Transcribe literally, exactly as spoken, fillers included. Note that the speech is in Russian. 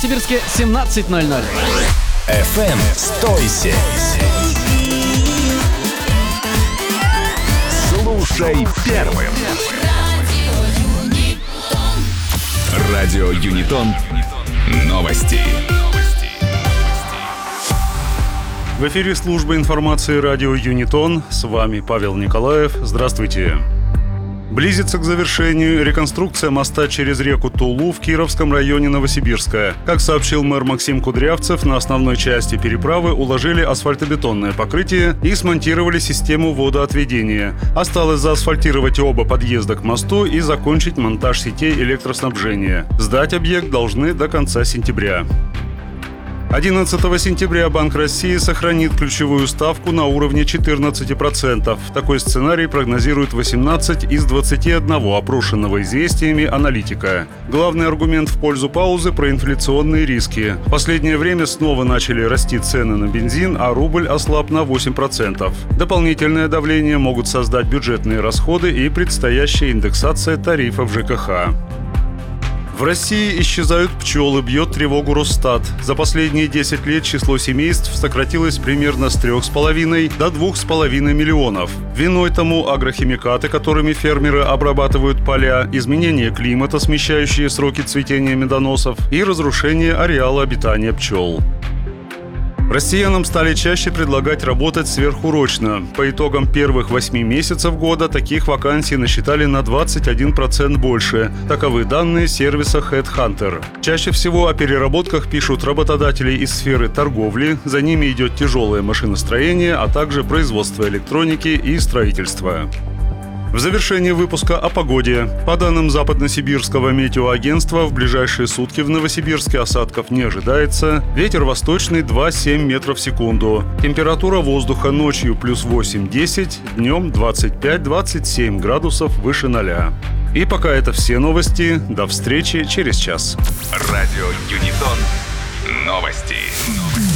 Новосибирске семнадцать ноль ноль. эф эм сто семь. Слушай первым. Радио Юнитон. Новости. В эфире служба информации радио Юнитон. С вами Павел Николаев. Здравствуйте. Близится к завершению реконструкция моста через реку Тулу в Кировском районе Новосибирска. Как сообщил мэр Максим Кудрявцев, на основной части переправы уложили асфальтобетонное покрытие и смонтировали систему водоотведения. Осталось заасфальтировать оба подъезда к мосту и закончить монтаж сетей электроснабжения. Сдать объект должны до конца сентября. одиннадцатого сентября Банк России сохранит ключевую ставку на уровне четырнадцать процентов. Такой сценарий прогнозирует восемнадцать из двадцати одного опрошенного известиями аналитика. Главный аргумент в пользу паузы – проинфляционные риски. В последнее время снова начали расти цены на бензин, а рубль ослаб на восемь процентов. Дополнительное давление могут создать бюджетные расходы и предстоящая индексация тарифов ЖКХ. В России исчезают пчелы, бьет тревогу Росстат. За последние десять лет число семейств сократилось примерно с трёх с половиной до двух с половиной миллионов. Виной тому агрохимикаты, которыми фермеры обрабатывают поля, изменение климата, смещающие сроки цветения медоносов, и разрушение ареала обитания пчел. Россиянам стали чаще предлагать работать сверхурочно. По итогам первых восьми месяцев года таких вакансий насчитали на двадцать один процент больше. Таковы данные сервиса HeadHunter. Чаще всего о переработках пишут работодатели из сферы торговли, за ними идет тяжелое машиностроение, а также производство электроники и строительства. В завершении выпуска о погоде. По данным Западносибирского метеоагентства, в ближайшие сутки в Новосибирске осадков не ожидается. Ветер восточный два целых семь десятых метров в секунду. Температура воздуха ночью плюс восемь-десять, днем двадцать пять - двадцать семь градусов выше ноля. И пока это все новости. До встречи через час. Радио Юнитон. Новости.